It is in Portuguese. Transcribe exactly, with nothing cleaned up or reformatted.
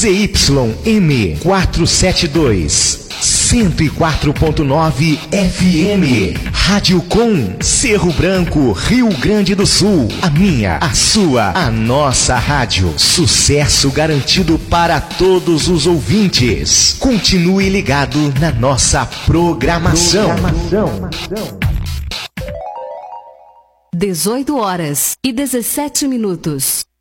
Z Y M quatrocentos e setenta e dois, cento e quatro ponto nove F M. Rádio Com, Cerro Branco, Rio Grande do Sul. A minha, a sua, a nossa rádio. Sucesso garantido para todos os ouvintes. Continue ligado na nossa programação. programação. dezoito horas e dezessete minutos.